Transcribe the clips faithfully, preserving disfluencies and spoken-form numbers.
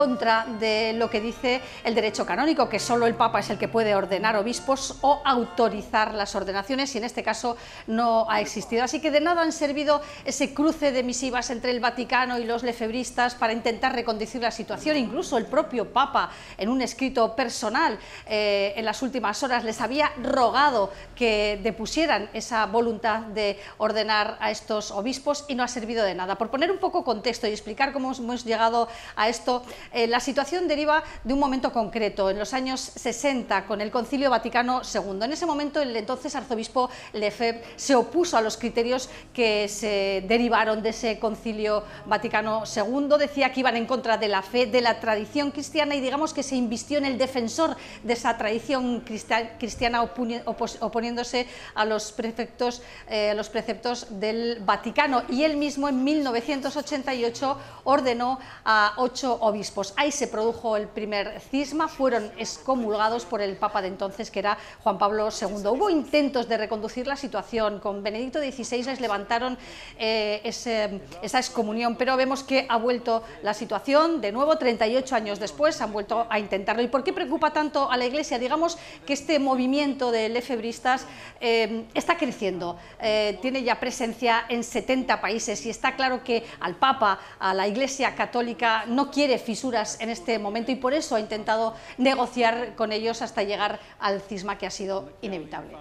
contra de lo que dice el derecho canónico, que solo el Papa es el que puede ordenar obispos o autorizar las ordenaciones, y en este caso no ha existido. Así que de nada han servido ese cruce de misivas entre el Vaticano y los lefebristas para intentar reconducir la situación. Incluso el propio Papa, en un escrito personal eh, en las últimas horas, les había rogado que depusieran esa voluntad de ordenar a estos obispos, y no ha servido de nada. Por poner un poco contexto y explicar cómo hemos llegado a esto, Eh, la situación deriva de un momento concreto, en los años sesenta, con el Concilio Vaticano segundo. En ese momento, el entonces arzobispo Lefebvre se opuso a los criterios que se derivaron de ese Concilio Vaticano segundo. Decía que iban en contra de la fe, de la tradición cristiana, y digamos que se invistió en el defensor de esa tradición cristiana, oponiéndose a los preceptos, eh, a los preceptos del Vaticano. Y él mismo, en mil novecientos ochenta y ocho, ordenó a ocho obispos. Ahí se produjo el primer cisma, fueron excomulgados por el Papa de entonces, que era Juan Pablo segundo. Hubo intentos de reconducir la situación, con Benedicto dieciséis les levantaron eh, ese, esa excomunión, pero vemos que ha vuelto la situación, de nuevo, treinta y ocho años después, han vuelto a intentarlo. ¿Y por qué preocupa tanto a la Iglesia? Digamos que este movimiento de lefebristas eh, está creciendo, eh, tiene ya presencia en setenta países, y está claro que al Papa, a la Iglesia católica, no quiere fisuras en este momento, y por eso ha intentado negociar con ellos hasta llegar al cisma que ha sido inevitable.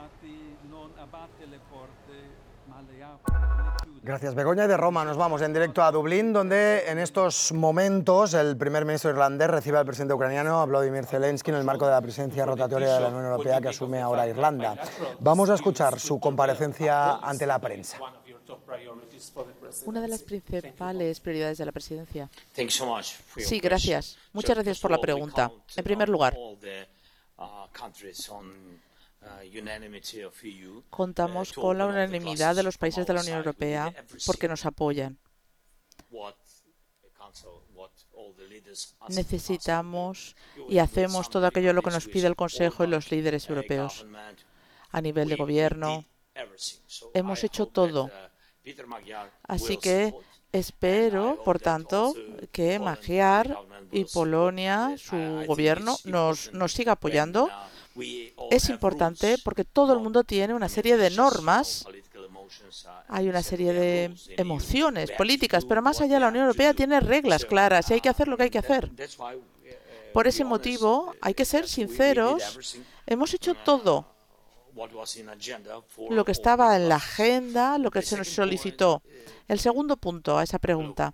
Gracias, Begoña. Y de Roma nos vamos en directo a Dublín, donde en estos momentos el primer ministro irlandés recibe al presidente ucraniano, Volodymyr Zelensky, en el marco de la presidencia rotatoria de la Unión Europea que asume ahora Irlanda. Vamos a escuchar su comparecencia ante la prensa. Una de las principales prioridades de la presidencia. Sí, gracias. Muchas gracias por la pregunta. En primer lugar, contamos con la unanimidad de los países de la Unión Europea porque nos apoyan. Necesitamos y hacemos todo aquello lo que nos pide el Consejo y los líderes europeos. A nivel de gobierno, hemos hecho todo. Así que espero, por tanto, que Magyar y Polonia, su gobierno, nos, nos siga apoyando. Es importante porque todo el mundo tiene una serie de normas, hay una serie de emociones políticas, pero más allá la Unión Europea tiene reglas claras y hay que hacer lo que hay que hacer. Por ese motivo, hay que ser sinceros, hemos hecho todo lo que estaba en la agenda, lo que se nos solicitó. El segundo punto a esa pregunta.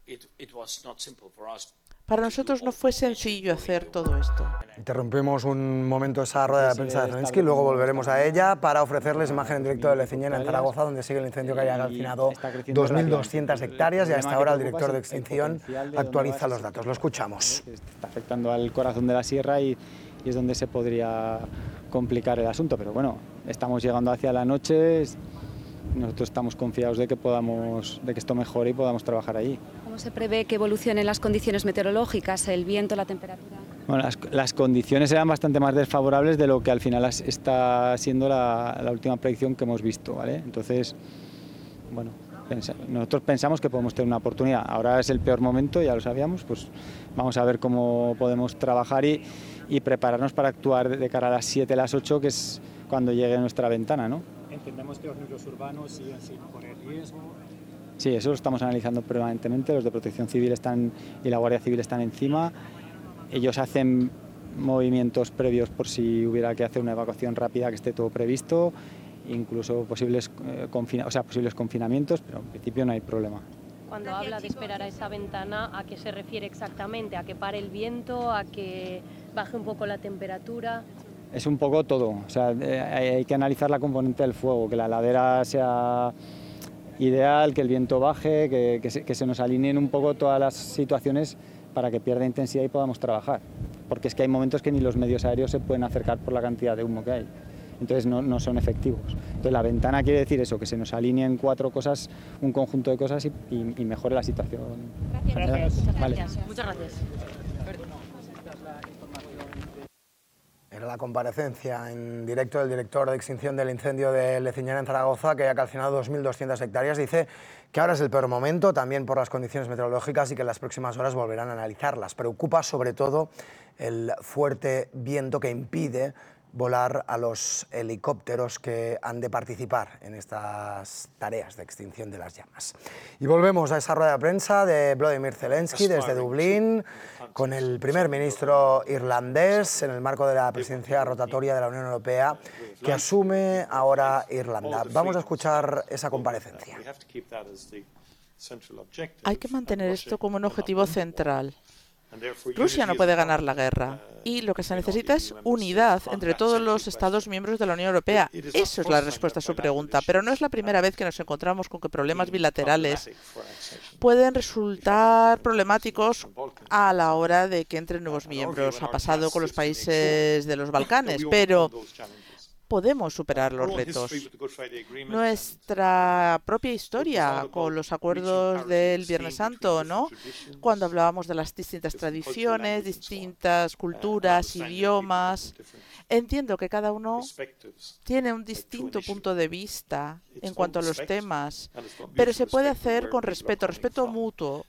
Para nosotros no fue sencillo hacer todo esto. Interrumpimos un momento esa rueda de prensa de Zelensky, luego volveremos a ella para ofrecerles imagen en directo de Leciñena, en Zaragoza, donde sigue el incendio que haya calcinado dos mil doscientas hectáreas, y hasta ahora el director de extinción actualiza los datos. Lo escuchamos. Está afectando al corazón de la sierra y, y es donde se podría complicar el asunto, pero bueno, estamos llegando hacia la noche, nosotros estamos confiados de que podamos, de que esto mejore y podamos trabajar allí. ¿Cómo se prevé que evolucionen las condiciones meteorológicas, el viento, la temperatura? Bueno, las, las condiciones eran bastante más desfavorables de lo que al final está siendo la, la última predicción que hemos visto, ¿vale? Entonces, bueno, pensa, nosotros pensamos que podemos tener una oportunidad. Ahora es el peor momento, ya lo sabíamos, pues vamos a ver cómo podemos trabajar y, y prepararnos para actuar de cara a las siete, las ocho, que es cuando llegue nuestra ventana, ¿no? Entendemos que los núcleos urbanos siguen sin correr riesgo. Sí, eso lo estamos analizando permanentemente. Los de Protección Civil están y la Guardia Civil están encima. Ellos hacen movimientos previos por si hubiera que hacer una evacuación rápida, que esté todo previsto, incluso posibles, eh, confina, o sea, posibles confinamientos, pero en principio no hay problema. Cuando habla de esperar a esa ventana, ¿a qué se refiere exactamente? ¿A que pare el viento? ¿A que baje un poco la temperatura? Es un poco todo. O sea, eh, hay que analizar la componente del fuego, que la ladera sea ideal, que el viento baje, que, que, se, que se nos alineen un poco todas las situaciones para que pierda intensidad y podamos trabajar. Porque es que hay momentos que ni los medios aéreos se pueden acercar por la cantidad de humo que hay. Entonces no, no son efectivos. Entonces la ventana quiere decir eso, que se nos alineen cuatro cosas, un conjunto de cosas y, y, y mejore la situación. Gracias. Gracias. Vale. Muchas gracias. Era la la comparecencia en directo del director de extinción del incendio de Leciñana en Zaragoza, que ha calcinado dos mil doscientas hectáreas. Dice que ahora es el peor momento, también por las condiciones meteorológicas, y que en las próximas horas volverán a analizarlas. Preocupa sobre todo el fuerte viento que impide volar a los helicópteros que han de participar en estas tareas de extinción de las llamas. Y volvemos a esa rueda de prensa de Volodymyr Zelensky desde Dublín, con el primer ministro irlandés en el marco de la presidencia rotatoria de la Unión Europea, que asume ahora Irlanda. Vamos a escuchar esa comparecencia. Hay que mantener esto como un objetivo central. Rusia no puede ganar la guerra y lo que se necesita es unidad entre todos los Estados miembros de la Unión Europea. Eso es la respuesta a su pregunta, pero no es la primera vez que nos encontramos con que problemas bilaterales pueden resultar problemáticos a la hora de que entren nuevos miembros. Ha pasado con los países de los Balcanes, pero podemos superar los retos. Nuestra propia historia con los acuerdos del Viernes Santo, ¿no? Cuando hablábamos de las distintas tradiciones, distintas culturas, idiomas. Entiendo que cada uno tiene un distinto punto de vista en cuanto a los temas, pero se puede hacer con respeto, respeto mutuo.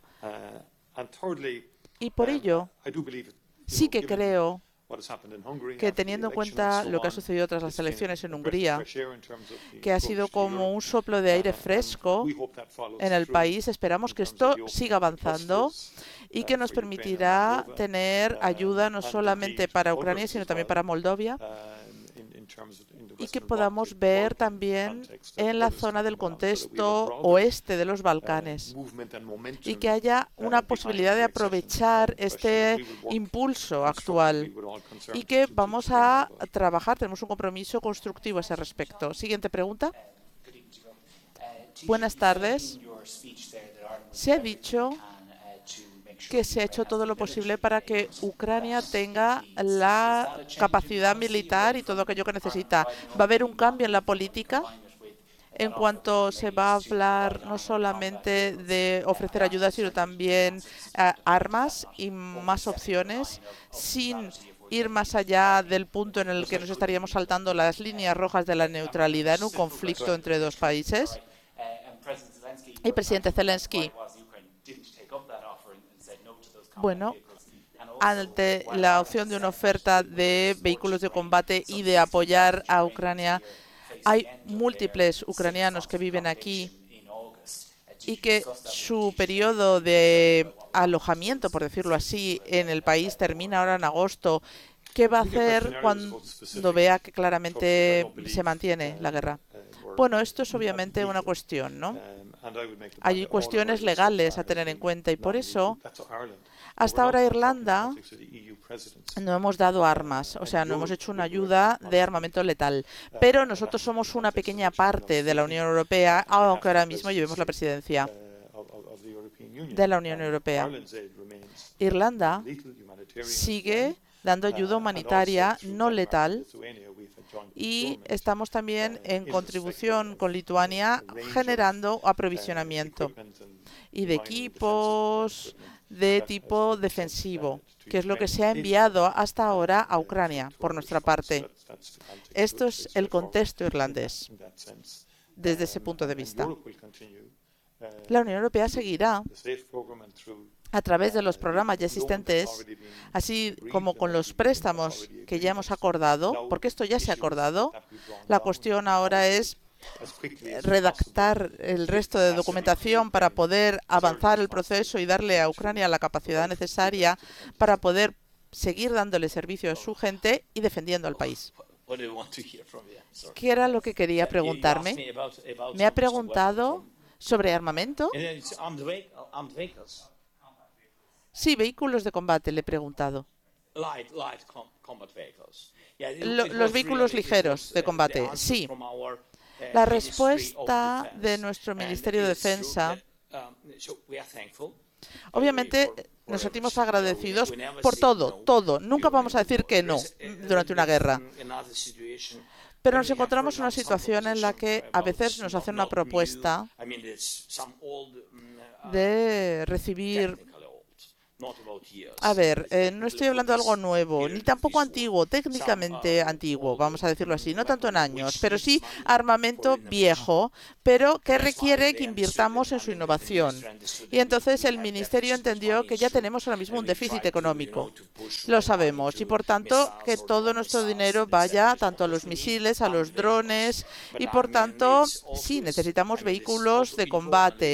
Y por ello, sí que creo que, teniendo en cuenta lo que ha sucedido tras las elecciones en Hungría, que ha sido como un soplo de aire fresco en el país, esperamos que esto siga avanzando y que nos permitirá tener ayuda no solamente para Ucrania, sino también para Moldavia, y que podamos ver también en la zona del contexto oeste de los Balcanes y que haya una posibilidad de aprovechar este impulso actual y que vamos a trabajar, tenemos un compromiso constructivo a ese respecto. Siguiente pregunta. Buenas tardes. Se ha dicho que se ha hecho todo lo posible para que Ucrania tenga la capacidad militar y todo aquello que necesita. ¿Va a haber un cambio en la política en cuanto se va a hablar no solamente de ofrecer ayuda, sino también uh, armas y más opciones, sin ir más allá del punto en el que nos estaríamos saltando las líneas rojas de la neutralidad en un conflicto entre dos países? Y presidente Zelensky, bueno, ante la opción de una oferta de vehículos de combate y de apoyar a Ucrania, hay múltiples ucranianos que viven aquí y que su periodo de alojamiento, por decirlo así, en el país termina ahora en agosto. ¿Qué va a hacer cuando vea que claramente se mantiene la guerra? Bueno, esto es obviamente una cuestión, ¿no? Hay cuestiones legales a tener en cuenta y por eso hasta ahora Irlanda no hemos dado armas, o sea, no hemos hecho una ayuda de armamento letal, pero nosotros somos una pequeña parte de la Unión Europea, aunque ahora mismo llevemos la presidencia de la Unión Europea. Irlanda sigue dando ayuda humanitaria no letal y estamos también en contribución con Lituania generando aprovisionamiento y de equipos de tipo defensivo, que es lo que se ha enviado hasta ahora a Ucrania por nuestra parte. Esto es el contexto irlandés desde ese punto de vista. La Unión Europea seguirá a través de los programas ya existentes, así como con los préstamos que ya hemos acordado, porque esto ya se ha acordado. La cuestión ahora es redactar el resto de documentación para poder avanzar el proceso y darle a Ucrania la capacidad necesaria para poder seguir dándole servicio a su gente y defendiendo al país. ¿Qué era lo que quería preguntarme? Me ha preguntado sobre armamento. Sí, vehículos de combate, le he preguntado. Lo, los vehículos ligeros de combate, sí. La respuesta de nuestro Ministerio de Defensa, obviamente nos sentimos agradecidos por todo, todo. Nunca vamos a decir que no durante una guerra. Pero nos encontramos en una situación en la que a veces nos hacen una propuesta de recibir A ver, eh, no estoy hablando de algo nuevo, ni tampoco antiguo, técnicamente antiguo, vamos a decirlo así, no tanto en años, pero sí armamento viejo, pero que requiere que invirtamos en su innovación. Y entonces el Ministerio entendió que ya tenemos ahora mismo un déficit económico, lo sabemos, y por tanto que todo nuestro dinero vaya tanto a los misiles, a los drones, y por tanto sí necesitamos vehículos de combate.